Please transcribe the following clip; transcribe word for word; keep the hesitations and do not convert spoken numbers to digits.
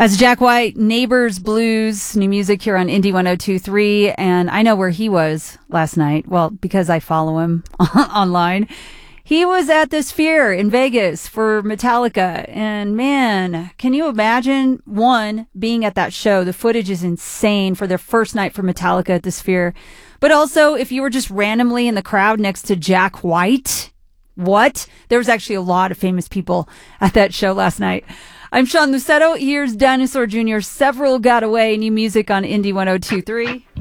As Jack White, Neighbors Blues, new music here on Indie one oh two point three. And I know where he was last night. Well, because I follow him online. He was at the Sphere in Vegas for Metallica. And man, can you imagine, one, being at that show? The footage is insane for their first night for Metallica at the Sphere. But also, if you were just randomly in the crowd next to Jack White, what? There was actually a lot of famous people at that show last night. I'm Sean Lucetto. Here's Dinosaur Junior Several Got Away, new music on Indie one oh two point three.